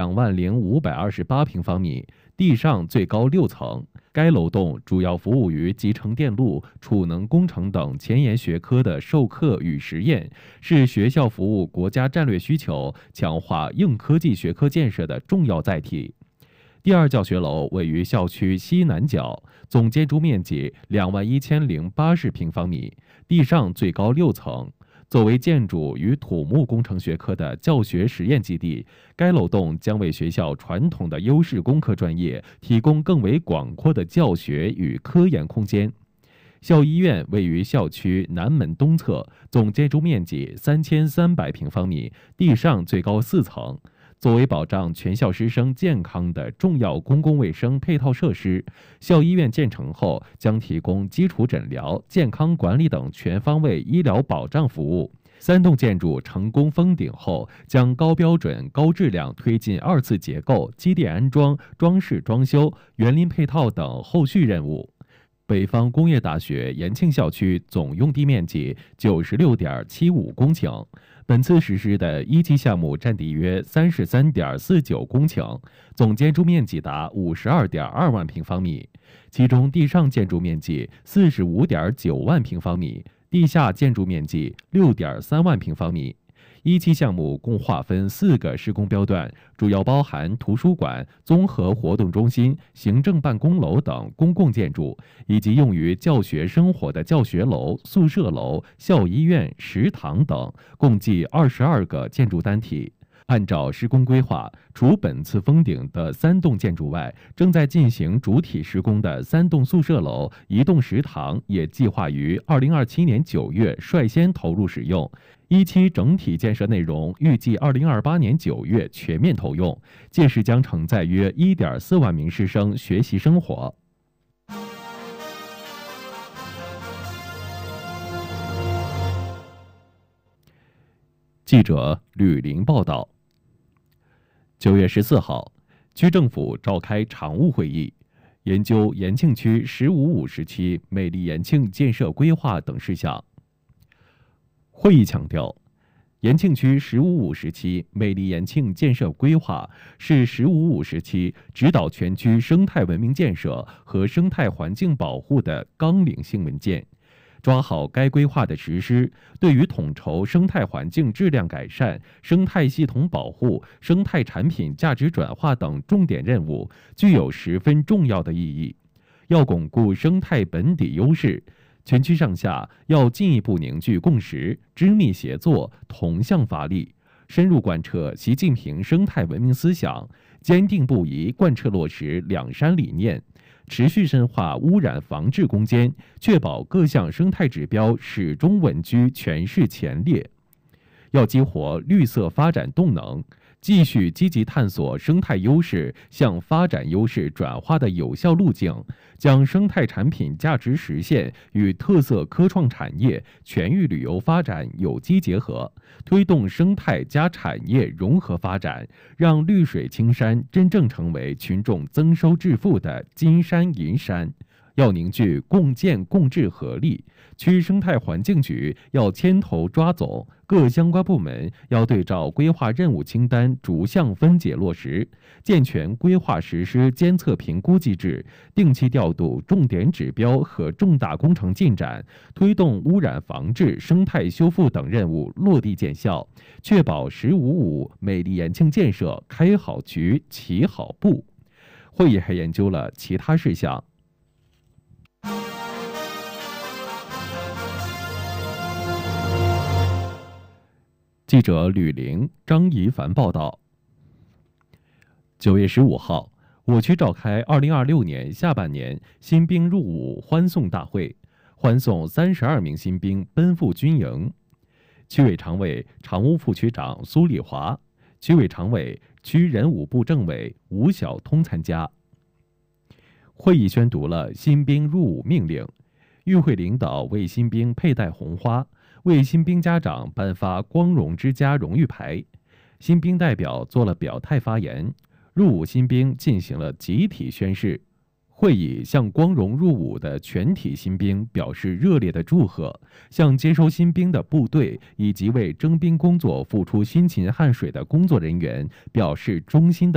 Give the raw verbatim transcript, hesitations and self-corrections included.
两万零五百二十八平方米，地上最高六层。该楼栋主要服务于集成电路、储能工程等前沿学科的授课与实验，是学校服务国家战略需求、强化硬科技学科建设的重要载体。第二教学楼位于校区西南角，总建筑面积两万一千零八十平方米，地上最高六层。作为建筑与土木工程学科的教学实验基地，该楼栋将为学校传统的优势工科专业提供更为广阔的教学与科研空间。校医院位于校区南门东侧，总建筑面积三千三百平方米，地上最高四层。作为保障全校师生健康的重要公共卫生配套设施，校医院建成后将提供基础诊疗、健康管理等全方位医疗保障服务。三栋建筑成功封顶后，将高标准、高质量推进二次结构、机电安装、装饰装修、园林配套等后续任务。北方工业大学延庆校区总用地面积九十六点七五公顷，本次实施的一期项目占地约三十三点四九公顷，总建筑面积达五十二点二万平方米，其中地上建筑面积四十五点九万平方米，地下建筑面积六点三万平方米。一期项目共划分四个施工标段，主要包含图书馆、综合活动中心、行政办公楼等公共建筑，以及用于教学生活的教学楼、宿舍楼、校医院、食堂等，共计二十二个建筑单体。按照施工规划，除本次封顶的三栋建筑外，正在进行主体施工的三栋宿舍楼、一栋食堂也计划于二零二七年九月率先投入使用。一期整体建设内容预计二零二八年九月全面投用，届时将承载约一点四万名师生学习生活。记者吕林报道。九月十四号，区政府召开常务会议，研究延庆区“十五五”时期美丽延庆建设规划等事项。会议强调，延庆区“十五五”时期美丽延庆建设规划是“十五五”时期指导全区生态文明建设和生态环境保护的纲领性文件。抓好该规划的实施，对于统筹生态环境质量改善、生态系统保护、生态产品价值转化等重点任务，具有十分重要的意义。要巩固生态本底优势，全区上下要进一步凝聚共识，织密协作，同向发力，深入贯彻习近平生态文明思想，坚定不移贯彻落实两山理念，持续深化污染防治攻坚，确保各项生态指标始终稳居全市前列。要激活绿色发展动能，继续积极探索生态优势向发展优势转化的有效路径，将生态产品价值实现与特色科创产业、全域旅游发展有机结合，推动生态加产业融合发展，让绿水青山真正成为群众增收致富的金山银山。要凝聚共建共治合力，区生态环境局要牵头抓总，各相关部门要对照规划任务清单逐项分解落实，健全规划实施监测评估机制，定期调度重点指标和重大工程进展，推动污染防治、生态修复等任务落地见效，确保“十五五”美丽延庆建设开好局、起好步。会议还研究了其他事项。记者吕玲、张怡凡报道。九月十五号，我区召开二零二六年下半年新兵入伍欢送大会，欢送三十二名新兵奔赴军营。区委常委、常务副区长苏丽华，区委常委、区人武部政委吴晓通参加。会议宣读了新兵入伍命令，与会领导为新兵佩戴红花，为新兵家长颁发光荣之家荣誉牌。新兵代表做了表态发言，入伍新兵进行了集体宣誓。会议向光荣入伍的全体新兵表示热烈的祝贺，向接收新兵的部队以及为征兵工作付出辛勤汗水的工作人员表示衷心的